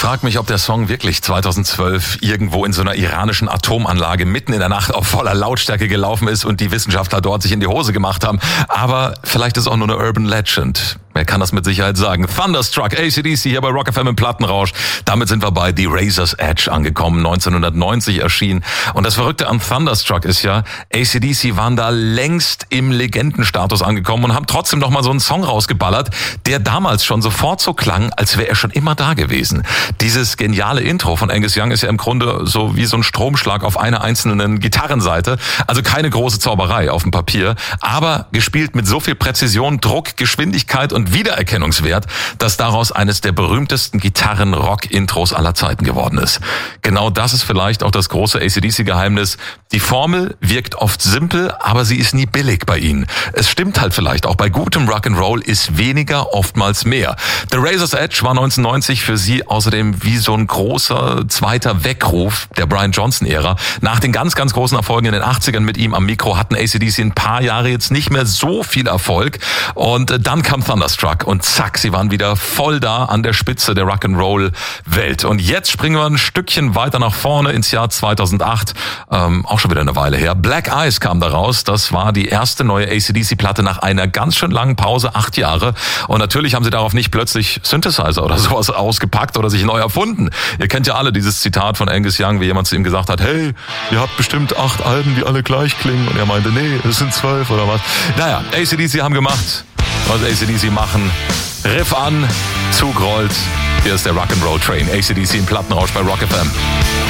frage mich, ob der Song wirklich 2012 irgendwo in so einer iranischen Atomanlage mitten in der Nacht auf voller Lautstärke gelaufen ist und die Wissenschaftler dort sich in die Hose gemacht haben. Aber vielleicht ist es auch nur eine Urban Legend. Wer kann das mit Sicherheit sagen? Thunderstruck, AC/DC hier bei Rock FM im Plattenrausch. Damit sind wir bei The Razor's Edge angekommen, 1990 erschienen. Und das Verrückte an Thunderstruck ist ja, AC/DC waren da längst im Legendenstatus angekommen und haben trotzdem noch mal so einen Song rausgeballert, der damals schon sofort so klang, als wäre er schon immer da gewesen. Dieses geniale Intro von Angus Young ist ja im Grunde so wie so ein Stromschlag auf einer einzelnen Gitarrenseite. Also keine große Zauberei auf dem Papier, aber gespielt mit so viel Präzision, Druck, Geschwindigkeit und Wiedererkennungswert, dass daraus eines der berühmtesten Gitarren-Rock-Intros aller Zeiten geworden ist. Genau das ist vielleicht auch das große AC/DC-Geheimnis. Die Formel wirkt oft simpel, aber sie ist nie billig bei ihnen. Es stimmt halt vielleicht auch, bei gutem Rock'n'Roll ist weniger oftmals mehr. The Razor's Edge war 1990 für sie außerdem wie so ein großer zweiter Weckruf der Brian Johnson-Ära. Nach den ganz, ganz großen Erfolgen in den 80ern mit ihm am Mikro hatten AC/DC ein paar Jahre jetzt nicht mehr so viel Erfolg. Und dann kam Thunderstruck und zack, sie waren wieder voll da an der Spitze der Rock'n'Roll-Welt. Und jetzt springen wir ein Stückchen weiter nach vorne ins Jahr 2008, auch schon wieder eine Weile her. Black Eyes kam da raus, das war die erste neue AC/DC-Platte nach einer ganz schön langen Pause, 8 Jahre. Und natürlich haben sie darauf nicht plötzlich Synthesizer oder sowas ausgepackt oder sich neu erfunden. Ihr kennt ja alle dieses Zitat von Angus Young, wie jemand zu ihm gesagt hat, hey, ihr habt bestimmt 8 Alben, die alle gleich klingen. Und er meinte, nee, es sind 12 oder was. Naja, AC/DC haben gemacht, was AC/DC machen. Riff an, Zug rollt. Hier ist der Rock'n'Roll Train. AC/DC im Plattenrausch bei Rock FM.